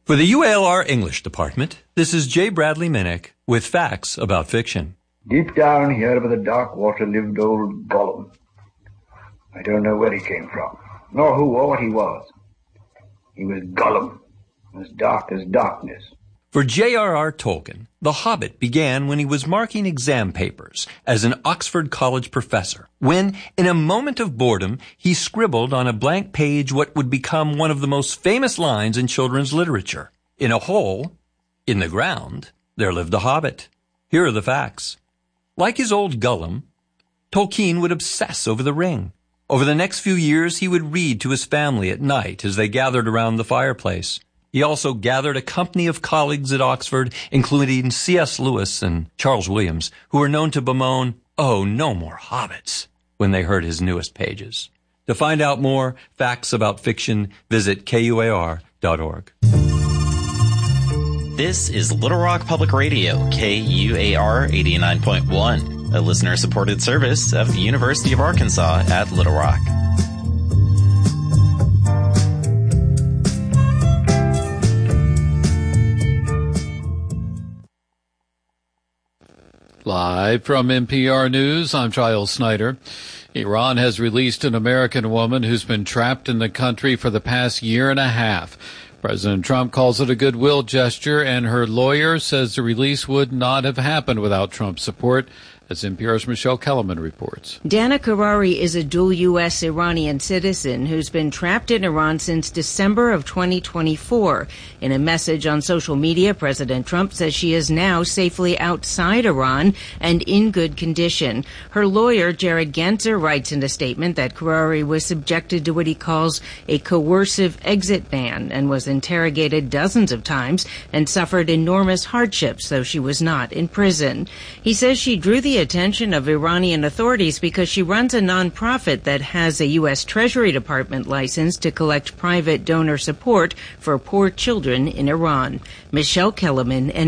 For the UALR English Department, this is J. Bradley Minnick with facts about fiction. Deep down here over the dark water lived old Gollum. I don't know where he came from, nor who or what he was. He was Gollum, as dark as darkness. For J.R.R. Tolkien, The Hobbit began when he was marking exam papers as an Oxford College professor, when, in a moment of boredom, he scribbled on a blank page what would become one of the most famous lines in children's literature. In a hole, in the ground, there lived a hobbit. Here are the facts. Like his old Gollum, Tolkien would obsess over the ring. Over the next few years, he would read to his family at night as they gathered around the fireplace. He also gathered a company of colleagues at Oxford, including C.S. Lewis and Charles Williams, who were known to bemoan, "Oh, no more hobbits," when they heard his newest pages. To find out more facts about fiction, visit KUAR.org. This is Little Rock Public Radio, KUAR 89.1, a listener-supported service of the University of Arkansas at Little Rock. Live from NPR News, I'm Giles Snyder. Iran has released an American woman who's been trapped in the country for the past year and a half. President Trump calls it a goodwill gesture, and her lawyer says the release would not have happened without Trump's support, as NPR's Michelle Kellerman reports. Dana Karari is a dual U.S. Iranian citizen who's been trapped in Iran since December of 2024. In a message on social media, President Trump says she is now safely outside Iran and in good condition. Her lawyer, Jared Genzer, writes in a statement that Karari was subjected to what he calls a coercive exit ban and was interrogated dozens of times and suffered enormous hardships, though she was not in prison. He says she drew the attention of Iranian authorities because she runs a nonprofit that has a U.S. Treasury Department license to collect private donor support for poor children in Iran. Michelle Kellerman,